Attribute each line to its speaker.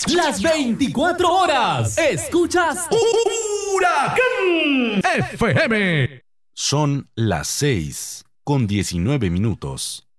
Speaker 1: Las 24 horas. Escuchas Huracán FM.
Speaker 2: Son las 6:19.